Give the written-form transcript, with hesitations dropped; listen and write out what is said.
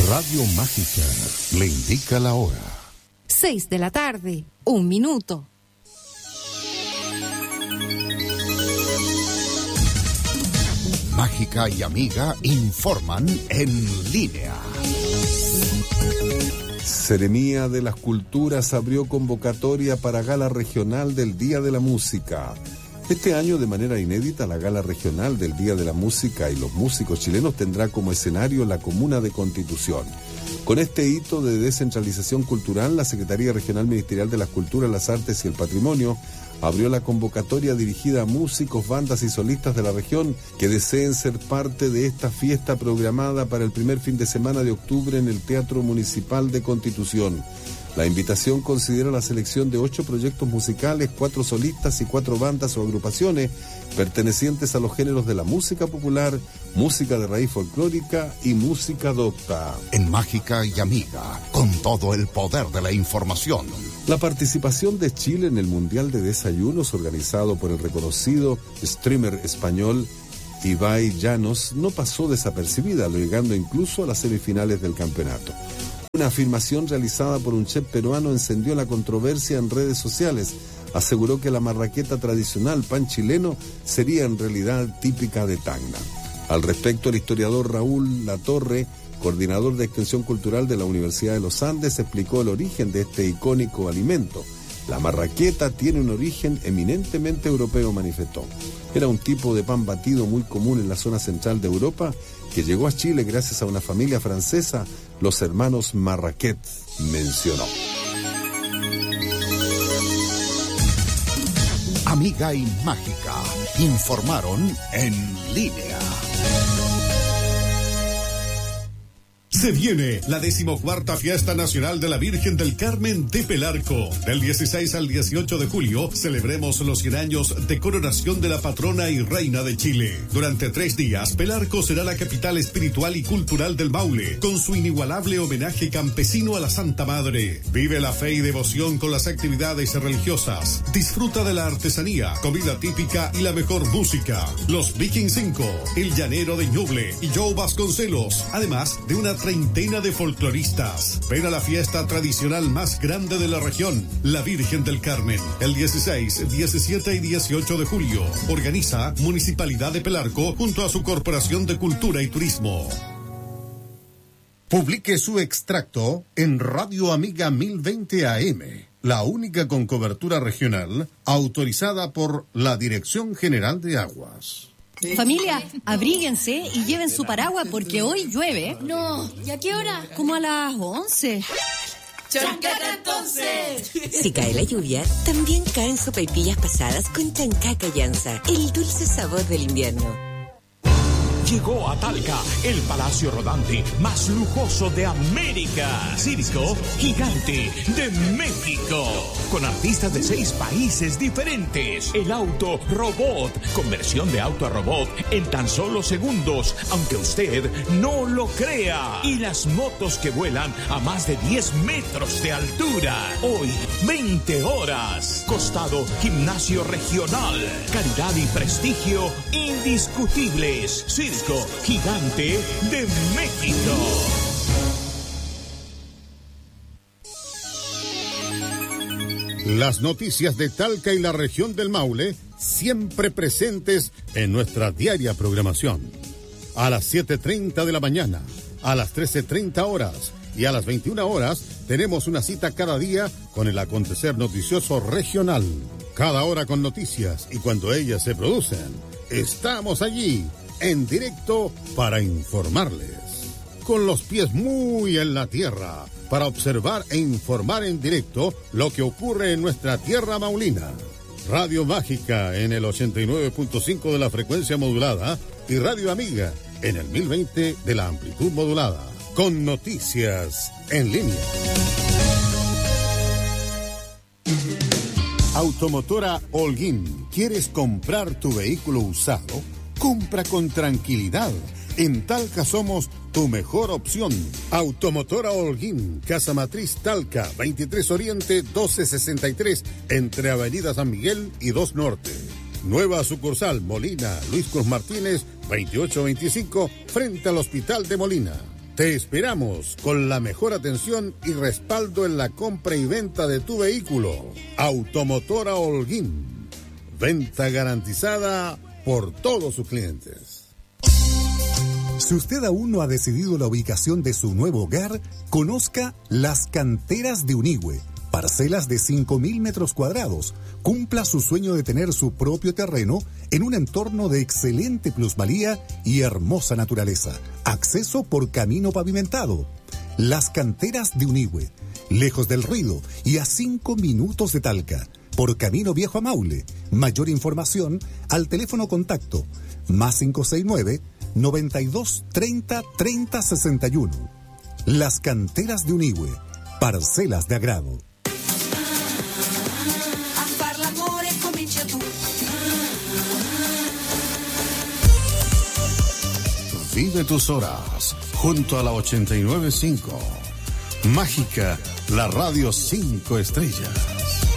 Radio Mágica le indica la hora. 6:00 p.m, 1 minuto. Mágica y Amiga informan en línea. Seremía de las Culturas abrió convocatoria para Gala Regional del Día de la Música. Este año, de manera inédita, la Gala Regional del Día de la Música y los músicos chilenos tendrá como escenario la comuna de Constitución. Con este hito de descentralización cultural, la Secretaría Regional Ministerial de las Culturas, las Artes y el Patrimonio abrió la convocatoria dirigida a músicos, bandas y solistas de la región que deseen ser parte de esta fiesta programada para el primer fin de semana de octubre en el Teatro Municipal de Constitución. La invitación considera la selección de 8 proyectos musicales, 4 solistas y 4 bandas o agrupaciones pertenecientes a los géneros de la música popular, música de raíz folclórica y música docta. En Mágica y Amiga, con todo el poder de la información. La participación de Chile en el Mundial de Desayunos organizado por el reconocido streamer español Ibai Llanos no pasó desapercibida, llegando incluso a las semifinales del campeonato. Una afirmación realizada por un chef peruano encendió la controversia en redes sociales. Aseguró que la marraqueta tradicional, pan chileno, sería en realidad típica de Tacna. Al respecto, el historiador Raúl Latorre, coordinador de Extensión Cultural de la Universidad de los Andes, explicó el origen de este icónico alimento. La marraqueta tiene un origen eminentemente europeo, manifestó. Era un tipo de pan batido muy común en la zona central de Europa que llegó a Chile gracias a una familia francesa, los hermanos Marraquet, mencionó. Amiga y Mágica informaron en línea. Se viene la 14ª Fiesta Nacional de la Virgen del Carmen de Pelarco. Del 16 al 18 de julio celebremos los 100 años de coronación de la patrona y reina de Chile. Durante 3 días, Pelarco será la capital espiritual y cultural del Maule, con su inigualable homenaje campesino a la Santa Madre. Vive la fe y devoción con las actividades religiosas. Disfruta de la artesanía, comida típica y la mejor música. Los Vikings 5, El Llanero de Ñuble y Joe Vasconcelos, además de una treintena de folcloristas. Ven a la fiesta tradicional más grande de la región, la Virgen del Carmen, el 16, 17 y 18 de julio. Organiza Municipalidad de Pelarco junto a su Corporación de Cultura y Turismo. Publique su extracto en Radio Amiga 1020 AM, la única con cobertura regional autorizada por la Dirección General de Aguas. Familia, abríguense y lleven su paraguas porque hoy llueve. No, ¿y a qué hora? Como a las 11. ¡Chancaca entonces! Si cae la lluvia, también caen sopaipillas pasadas con Chancaca Llanza, el dulce sabor del invierno. Llegó a Talca el palacio rodante más lujoso de América. Circo Gigante de México. Con artistas de 6 países diferentes. El auto robot. Conversión de auto a robot en tan solo segundos, aunque usted no lo crea. Y las motos que vuelan a más de 10 metros de altura. Hoy, 20 horas. Costado Gimnasio Regional. Calidad y prestigio indiscutibles. Circo Gigante de México. Las noticias de Talca y la región del Maule siempre presentes en nuestra diaria programación. A las 7:30 de la mañana, a las 13:30 horas y a las 21 horas tenemos una cita cada día con el acontecer noticioso regional. Cada hora con noticias y cuando ellas se producen, estamos allí en directo para informarles. Con los pies muy en la tierra, para observar e informar en directo lo que ocurre en nuestra tierra maulina. Radio Mágica en el 89.5 de la frecuencia modulada y Radio Amiga en el 1020 de la amplitud modulada. Con noticias en línea. Automotora Holguín. ¿Quieres comprar tu vehículo usado? Compra con tranquilidad. En Talca somos tu mejor opción. Automotora Holguín, Casa Matriz Talca, 23 Oriente 1263, entre Avenida San Miguel y 2 Norte. Nueva sucursal Molina, Luis Cruz Martínez, 2825, frente al Hospital de Molina. Te esperamos con la mejor atención y respaldo en la compra y venta de tu vehículo. Automotora Holguín. Venta garantizada por todos sus clientes. Si usted aún no ha decidido la ubicación de su nuevo hogar, conozca Las Canteras de Unigüe. Parcelas de 5.000 metros cuadrados. Cumpla su sueño de tener su propio terreno en un entorno de excelente plusvalía y hermosa naturaleza. Acceso por camino pavimentado. Las Canteras de Unigüe. Lejos del ruido y a 5 minutos de Talca. Por camino viejo a Maule. Mayor información al teléfono contacto +569 92 30 30 61. Las Canteras de Unigüe. Parcelas de agrado. Vive tus horas junto a la 89.5. Mágica, la radio 5 estrellas.